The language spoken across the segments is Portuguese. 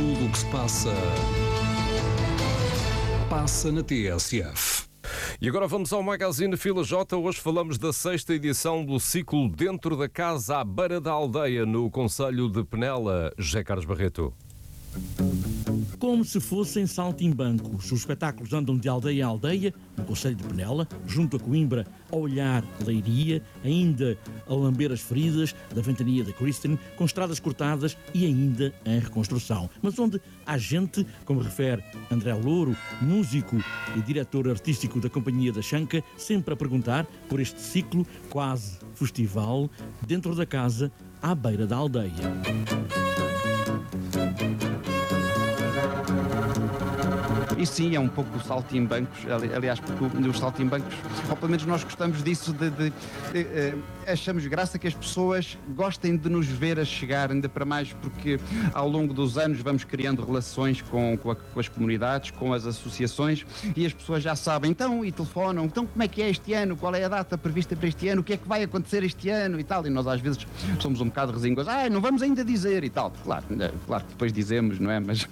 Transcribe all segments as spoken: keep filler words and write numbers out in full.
Tudo o que se passa, passa na T S F. E agora vamos ao Magazine Fila J. Hoje falamos da sexta edição do ciclo Dentro da Casa à Beira da Aldeia, no concelho de Penela. José Carlos Barreto. Como se fossem saltimbancos, os espetáculos andam de aldeia em aldeia, no concelho de Penela, junto a Coimbra, a olhar Leiria, ainda a lamber as feridas da ventania de Kristen, com estradas cortadas e ainda em reconstrução. Mas onde há gente, como refere André Louro, músico e diretor artístico da Companhia da Chanca, sempre a perguntar por este ciclo, quase festival, dentro da casa, à beira da aldeia. E sim, é um pouco o saltimbancos, aliás, porque os saltimbancos, ou pelo menos nós gostamos disso, de, de, de, de achamos graça que as pessoas gostem de nos ver a chegar, ainda para mais porque ao longo dos anos vamos criando relações com, com, a, com as comunidades, com as associações, e as pessoas já sabem, então, e telefonam, então como é que é este ano, qual é a data prevista para este ano, o que é que vai acontecer este ano e tal, e nós às vezes somos um bocado resingos, ah, não vamos ainda dizer e tal, claro, claro que depois dizemos, não é, mas...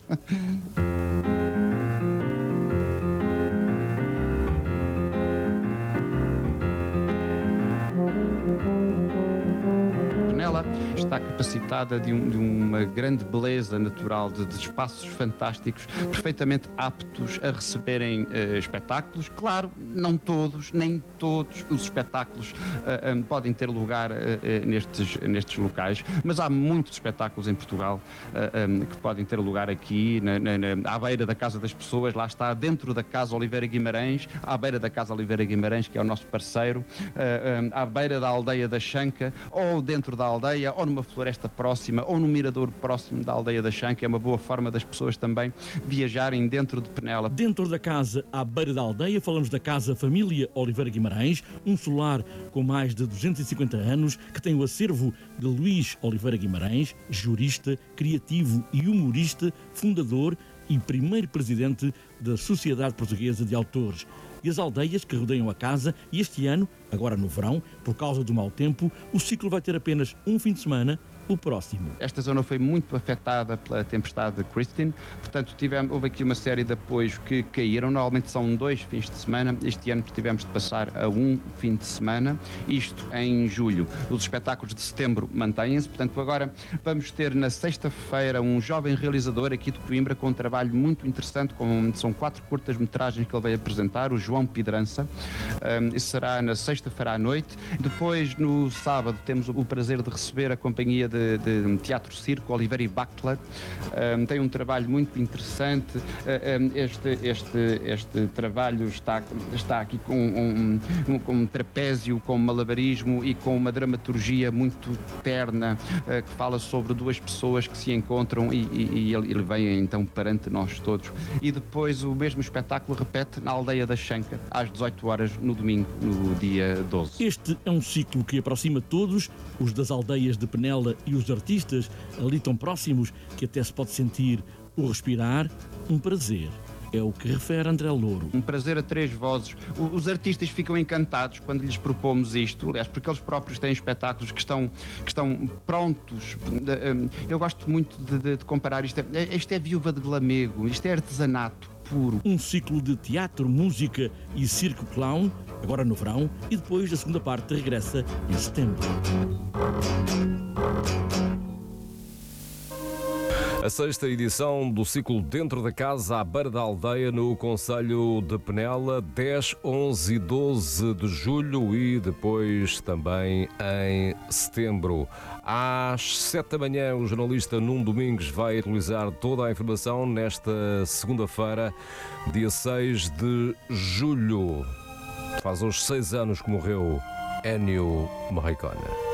Penela está capacitada de, um, de uma grande beleza natural, de, de espaços fantásticos, perfeitamente aptos a receberem uh, espetáculos. Claro, não todos, nem todos os espetáculos uh, um, podem ter lugar uh, uh, nestes, nestes locais, mas há muitos espetáculos em Portugal uh, um, que podem ter lugar aqui, na, na, na, à beira da Casa das Pessoas, lá está, dentro da Casa Oliveira Guimarães, à beira da Casa Oliveira Guimarães, que é o nosso parceiro, uh, um, à beira da aldeia da Chanca, ou dentro da aldeia, ou numa floresta próxima, ou num mirador próximo da aldeia da Chanca. É uma boa forma das pessoas também viajarem dentro de Penela. Dentro da casa, à beira da aldeia, falamos da Casa Família Oliveira Guimarães, um solar com mais de duzentos e cinquenta anos, que tem o acervo de Luís Oliveira Guimarães, jurista, criativo e humorista, fundador e primeiro presidente da Sociedade Portuguesa de Autores. E as aldeias que rodeiam a casa, e este ano, agora no verão, por causa do mau tempo, o ciclo vai ter apenas um fim de semana, o próximo. Esta zona foi muito afetada pela tempestade de Kristen, portanto tivemos, houve aqui uma série de apoios que caíram, normalmente são dois fins de semana, este ano tivemos de passar a um fim de semana, isto em julho. Os espetáculos de setembro mantêm-se, portanto agora vamos ter na sexta-feira um jovem realizador aqui de Coimbra com um trabalho muito interessante, com, são quatro curtas-metragens que ele vai apresentar, o João Pedrança, um, isso será na sexta-feira à noite. Depois no sábado temos o prazer de receber a companhia de De, de Teatro Circo, Oliveira e Bactler, um, tem um trabalho muito interessante. Um, este, este, este trabalho está, está aqui com um, um, com um trapézio, com um malabarismo e com uma dramaturgia muito terna, uh, que fala sobre duas pessoas que se encontram e, e, e ele, ele vem então perante nós todos. E depois o mesmo espetáculo repete na aldeia da Chanca, às dezoito horas no domingo, no dia doze. Este é um ciclo que aproxima todos, os das aldeias de Penela e os artistas ali tão próximos que até se pode sentir o respirar, um prazer. É o que refere André Louro. Um prazer a três vozes. Os artistas ficam encantados quando lhes propomos isto, aliás, porque eles próprios têm espetáculos que estão, que estão prontos. Eu gosto muito de, de comparar isto. Isto é Viúva de Glamego, isto é artesanato puro. Um ciclo de teatro, música e circo clown, agora no verão, e depois a segunda parte regressa em setembro. A sexta edição do ciclo Dentro da Casa à Beira da Aldeia, no concelho de Penela, dez, onze e doze de julho e depois também em setembro. Às sete da manhã, o jornalista Nuno Domingos vai atualizar toda a informação nesta segunda-feira, dia seis de julho. Faz hoje seis anos que morreu Ennio Morricone.